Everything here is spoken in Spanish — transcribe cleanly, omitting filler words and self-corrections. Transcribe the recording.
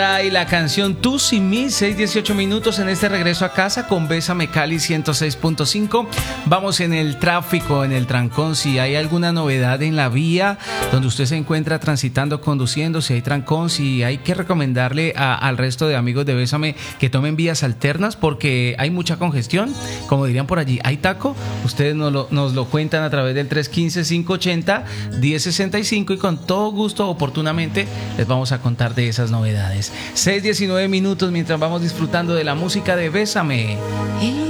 Y la canción Tú sin mí, 6:18 minutos en este regreso a casa con Bésame Cali 106.5. Vamos en el tráfico, en el trancón. Si hay alguna novedad en la vía donde usted se encuentra transitando, conduciendo, si hay trancón, si hay que recomendarle al resto de amigos de Bésame que tomen vías alternas porque hay mucha congestión, como dirían por allí, hay taco. Ustedes nos lo cuentan a través del 315-580-1065 y con todo gusto, oportunamente, les vamos a contar de esas novedades. 6:19 minutos mientras vamos disfrutando de la música de Bésame.